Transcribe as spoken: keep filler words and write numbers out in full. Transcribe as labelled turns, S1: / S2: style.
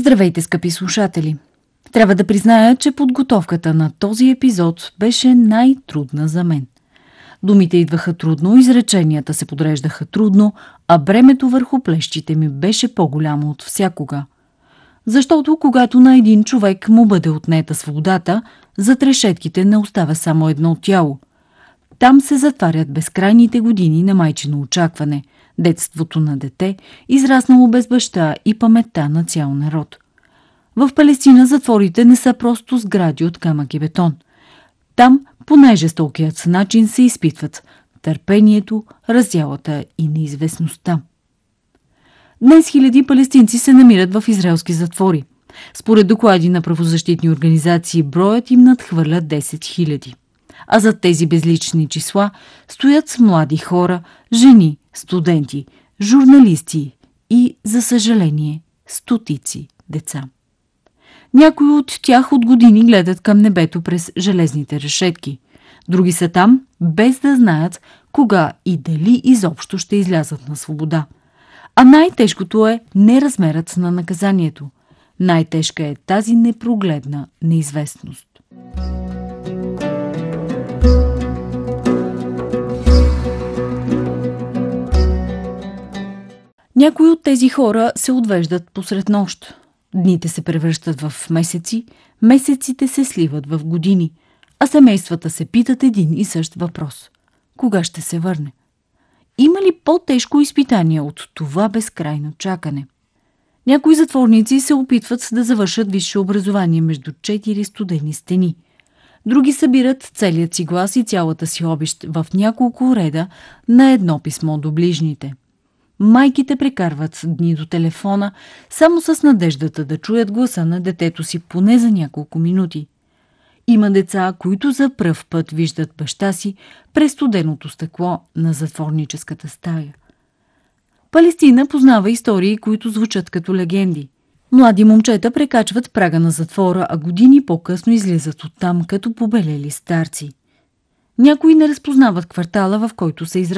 S1: Здравейте, скъпи слушатели! Трябва да призная, че подготовката на този епизод беше най-трудна за мен. Думите идваха трудно, изреченията се подреждаха трудно, а бремето върху плещите ми беше по-голямо от всякога. Защото когато на един човек му бъде отнета свободата, зад решетките не оставя само едно тяло. Там се затварят безкрайните години на майчино очакване, детството на дете, израснало без баща и паметта на цял народ. В Палестина затворите не са просто сгради от камък и бетон. Там по най-жестокият начин се изпитват търпението, раздялата и неизвестността. Днес хиляди палестинци се намират в израелски затвори. Според доклади на правозащитни организации, броят им надхвърля десет хиляди. А зад тези безлични числа стоят млади хора, жени, студенти, журналисти и, за съжаление, стотици деца. Някои от тях от години гледат към небето през железните решетки. Други са там, без да знаят кога и дали изобщо ще излязат на свобода. А най-тежкото е не размерът на наказанието. Най-тежка е тази непрогледна неизвестност. Някои от тези хора се отвеждат посред нощ. Дните се превръщат в месеци, месеците се сливат в години, а семействата се питат един и същ въпрос. Кога ще се върне? Има ли по-тежко изпитание от това безкрайно чакане? Някои затворници се опитват да завършат висше образование между четири студени стени. Други събират целият си глас и цялата си обищ в няколко реда на едно писмо до ближните. Майките прекарват дни до телефона, само с надеждата да чуят гласа на детето си поне за няколко минути. Има деца, които за пръв път виждат баща си през студеното стъкло на затворническата стая. Палестина познава истории, които звучат като легенди. Млади момчета прекачват прага на затвора, а години по-късно излизат оттам като побелели старци. Някои не разпознават квартала, в който са израснали.